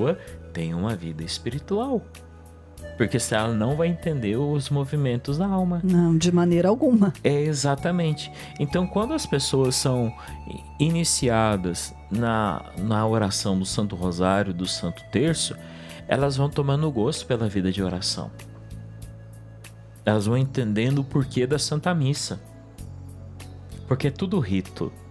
pessoa tem uma vida espiritual. Porque se ela não vai entender os movimentos da alma. Não, de maneira alguma. É, exatamente. Então, quando as pessoas são iniciadas na oração do Santo Rosário, do Santo Terço, elas vão tomando gosto pela vida de oração. Elas vão entendendo o porquê da Santa Missa. Porque é tudo rito.